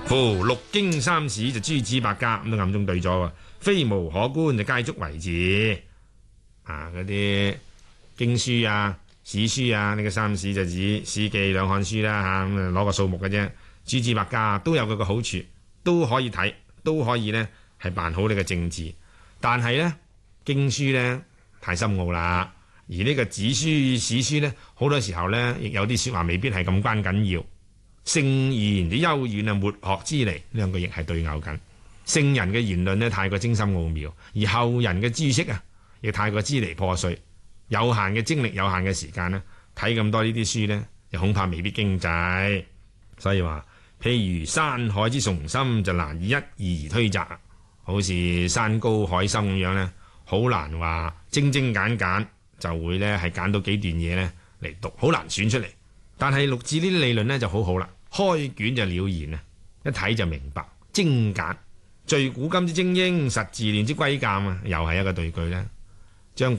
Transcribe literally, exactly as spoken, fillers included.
夫六經三史就諸子百家咁都暗中對咗喎，非無可觀就皆足為治。啊，嗰啲經書啊、史書啊，呢、這個三史就指史記兩漢書啦嚇，咁啊攞個數目嘅啫。諸子百家都有佢個好處，都可以睇，都可以呢係辦好呢個政治。但係呢，經書呢太深奧啦，而呢個子書史書呢，好多時候呢亦有啲説話未必係咁關緊要。聖賢之幽遠啊，沒學之離，兩個亦係對拗緊。聖人嘅言論呢太過精深奧妙，而後人嘅知識啊亦太過支離破碎。有限嘅精力，有限嘅時間呢，睇咁多呢啲書呢，又恐怕未必經濟。所以話，譬如山海之崇深，就難以一二而推擇。好似山高海深咁樣呢，好難話精精簡簡就會呢係揀到幾段嘢呢嚟讀，好難選出嚟。但係陸贄呢啲理論呢就好好啦，開卷就了然啊，一睇就明白，精簡。聚古今之精英，實自亂之歸鑑啊，又係一個對句呢。